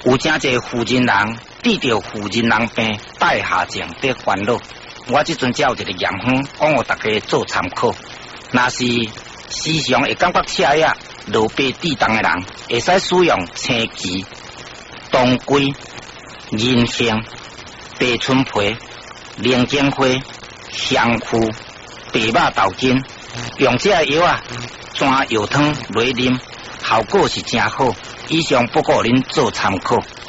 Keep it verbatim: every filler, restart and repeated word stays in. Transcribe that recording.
有真侪妇人人治着妇人人病带下症的烦恼，我即阵才有一个验方，讲互大家做参考。若是时常会感觉赤呀、落背地动的人，会使使用青芪、当归、银杏、白春皮、灵姜花、香附、白马豆筋，用这药啊，转药汤来啉，效果是真好。以上不过恁做参考。